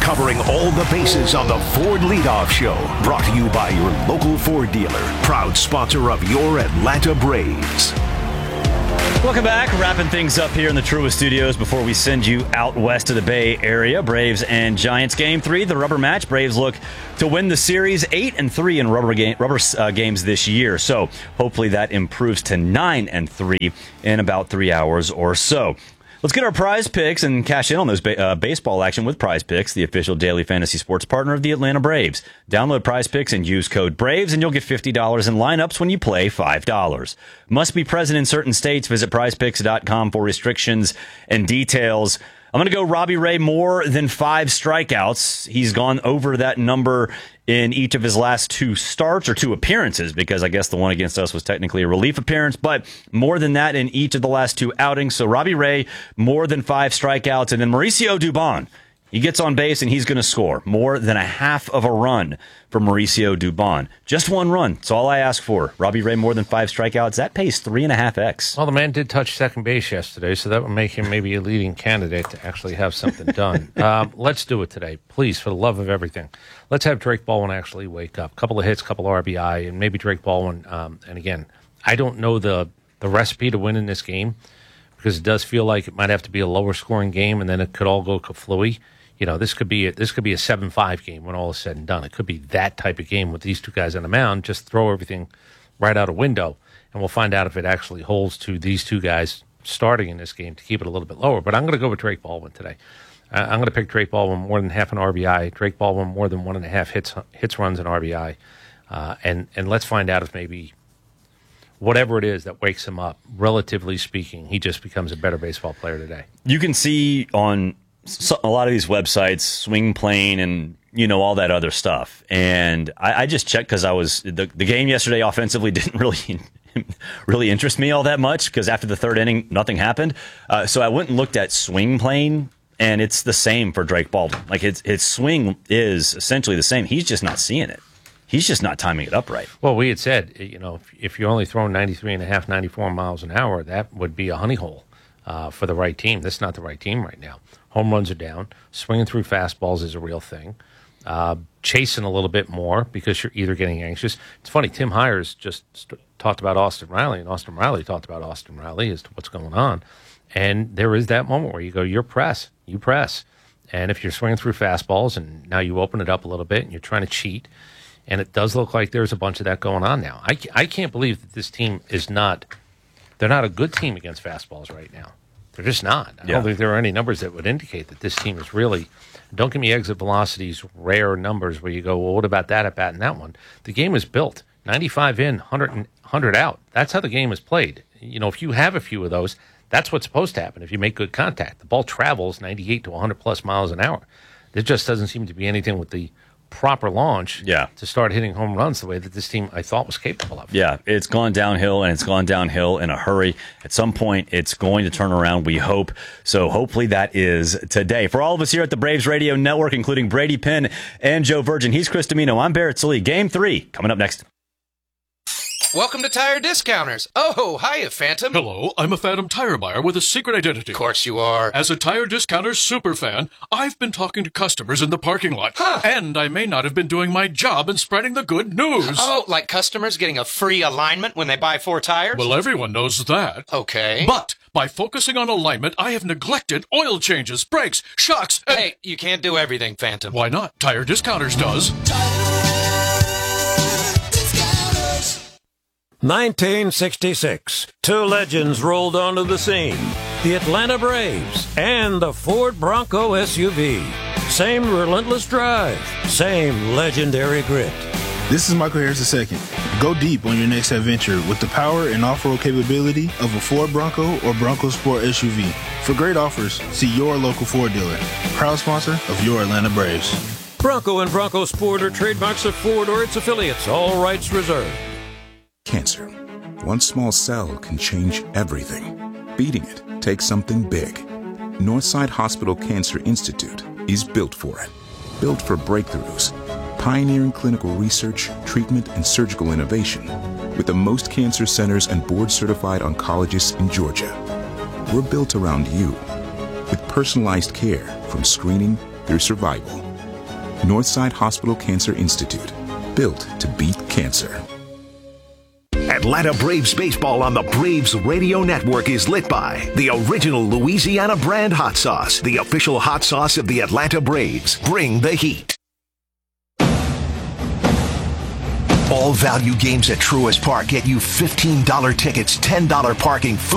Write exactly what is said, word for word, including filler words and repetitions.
covering all the bases on the Ford Leadoff Show. Brought to you by your local Ford dealer, proud sponsor of your Atlanta Braves. Welcome back. Wrapping things up here in the Truist Studios before we send you out west of the Bay Area. Braves and Giants game three, the rubber match. Braves look to win the series eight and three in rubber game rubber uh, games this year. So hopefully that improves to nine and three in about three hours or so. Let's get our prize picks and cash in on those ba- uh, baseball action with Prize Picks, the official daily fantasy sports partner of the Atlanta Braves. Download Prize Picks and use code BRAVES, and you'll get fifty dollars in lineups when you play five dollars. Must be present in certain states. Visit prize picks dot com for restrictions and details. I'm going to go Robbie Ray more than five strikeouts. He's gone over that number in each of his last two starts or two appearances, because I guess the one against us was technically a relief appearance, but more than that in each of the last two outings. So Robbie Ray, more than five strikeouts. And then Mauricio Dubon, he gets on base and he's going to score more than a half of a run for Mauricio Dubon. Just one run. That's all I ask for. Robbie Ray, more than five strikeouts. That pays three and a half X. Well, the man did touch second base yesterday, so that would make him maybe a leading candidate to actually have something done. um, let's do it today, please, for the love of everything. Let's have Drake Baldwin actually wake up. Couple of hits, couple of R B I, and maybe Drake Baldwin. Um, and again, I don't know the, the recipe to win in this game, because it does feel like it might have to be a lower scoring game, and then it could all go kaflooey. You know, this could be a, this could be a seven five game when all is said and done. It could be that type of game with these two guys on the mound. Just throw everything right out a window, and we'll find out if it actually holds to these two guys starting in this game to keep it a little bit lower. But I'm going to go with Drake Baldwin today. Uh, I'm going to pick Drake Baldwin more than half an R B I. Drake Baldwin more than one and a half hits, hits, runs, and R B I. Uh, and and let's find out if maybe whatever it is that wakes him up, relatively speaking, he just becomes a better baseball player today. You can see on So, a lot of these websites, Swing Plane, and you know all that other stuff. And I, I just checked because I was the, the game yesterday offensively didn't really really interest me all that much, because after the third inning nothing happened. Uh, so I went and looked at Swing Plane, and it's the same for Drake Baldwin. Like his his swing is essentially the same. He's just not seeing it. He's just not timing it up right. Well, we had said, you know, if, if you're only throwing ninety-three and a half, ninety-four miles an hour, that would be a honey hole uh, for the right team. That's not the right team right now. Home runs are down. Swinging through fastballs is a real thing. Uh, chasing a little bit more because you're either getting anxious. It's funny, Tim Hires just st- talked about Austin Riley, and Austin Riley talked about Austin Riley as to what's going on. And there is that moment where you go, you're press, you press. And if you're swinging through fastballs and now you open it up a little bit and you're trying to cheat, and it does look like there's a bunch of that going on now. I, I can't believe that this team is not, they're not a good team against fastballs right now. They're just not. I yeah. don't think there are any numbers that would indicate that this team is really, don't give me exit velocities, rare numbers where you go, well, what about that at bat and that one? The game is built. ninety-five in, one hundred, one hundred out. That's how the game is played. You know, if you have a few of those, that's what's supposed to happen if you make good contact. The ball travels ninety-eight to one hundred plus miles an hour. There just doesn't seem to be anything with the proper launch yeah. to start hitting home runs the way that this team I thought was capable of. Yeah, it's gone downhill, and it's gone downhill in a hurry. At some point, it's going to turn around, we hope. So hopefully that is today. For all of us here at the Braves Radio Network, including Brady Penn and Joe Virgin, he's Chris Domino. I'm Barrett Sallee. Game three coming up next. Welcome to Tire Discounters. Oh, hiya, Phantom. Hello, I'm a Phantom tire buyer with a secret identity. Of course you are. As a Tire Discounters superfan, I've been talking to customers in the parking lot. Huh. And I may not have been doing my job in spreading the good news. Oh, like customers getting a free alignment when they buy four tires? Well, everyone knows that. Okay. But by focusing on alignment, I have neglected oil changes, brakes, shocks, and... Hey, you can't do everything, Phantom. Why not? Tire Discounters does. nineteen sixty-six, two legends rolled onto the scene. The Atlanta Braves and the Ford Bronco S U V. Same relentless drive, same legendary grit. This is Michael Harris the second. Go deep on your next adventure with the power and off-road capability of a Ford Bronco or Bronco Sport S U V. For great offers, see your local Ford dealer. Proud sponsor of your Atlanta Braves. Bronco and Bronco Sport are trademarks of Ford or its affiliates. All rights reserved. Cancer. One small cell can change everything. Beating it takes something big. Northside Hospital Cancer Institute is built for it. Built for breakthroughs. Pioneering clinical research, treatment, and surgical innovation with the most cancer centers and board-certified oncologists in Georgia. We're built around you with personalized care from screening through survival. Northside Hospital Cancer Institute. Built to beat cancer. Atlanta Braves baseball on the Braves Radio Network is lit by the original Louisiana brand hot sauce, the official hot sauce of the Atlanta Braves. Bring the heat. All value games at Truist Park get you fifteen dollars tickets, ten dollars parking, food.